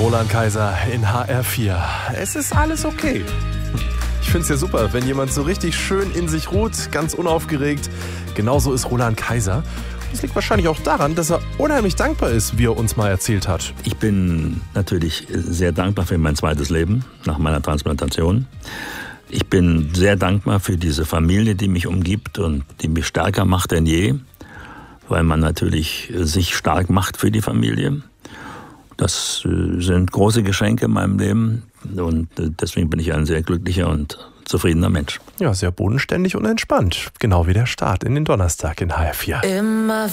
Roland Kaiser in HR4. Es ist alles okay. Ich finde es ja super, wenn jemand so richtig schön in sich ruht, ganz unaufgeregt. Genauso ist Roland Kaiser. Das liegt wahrscheinlich auch daran, dass er unheimlich dankbar ist, wie er uns mal erzählt hat. Ich bin natürlich sehr dankbar für mein zweites Leben nach meiner Transplantation. Ich bin sehr dankbar für diese Familie, die mich umgibt und die mich stärker macht denn je, weil man natürlich sich stark macht für die Familie. Das sind große Geschenke in meinem Leben und deswegen bin ich ein sehr glücklicher und zufriedener Mensch. Ja, sehr bodenständig und entspannt. Genau wie der Start in den Donnerstag in HR4.